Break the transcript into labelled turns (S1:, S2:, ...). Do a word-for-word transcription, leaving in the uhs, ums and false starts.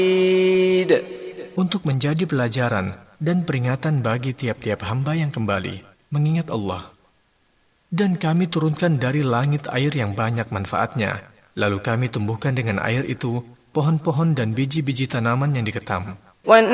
S1: Untuk menjadi pelajaran dan peringatan bagi tiap-tiap hamba yang kembali mengingat Allah. Dan kami turunkan dari langit air yang banyak manfaatnya, lalu kami tumbuhkan dengan air itu pohon-pohon dan biji-biji tanaman yang diketam.